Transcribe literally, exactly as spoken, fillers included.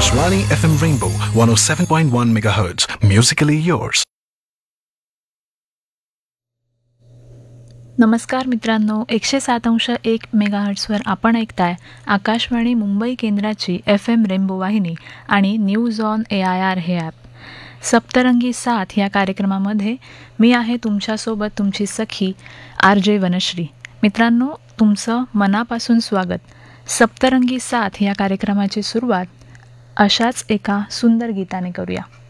Akashvani F M Rainbow one oh seven point one megahertz. Musically yours. नमस्कार मित्रांनो, एकशे सात अंश एक मेगाहर्ट्सवर आपण ऐकताय आकाशवाणी मुंबई केंद्राची एफ एम रेनबो वाहिनी आणि news on A I R हे ॲप. सप्तरंगी साथ या कार्यक्रमामध्ये मी आहे तुमच्यासोबत तुमची सखी आर जे वनश्री. मित्रांनो, तुमचं मनापासून स्वागत. सप्तरंगी साथ या कार्यक्रमाची सुरुवात अशाच एका सुंदर गीताने करूया.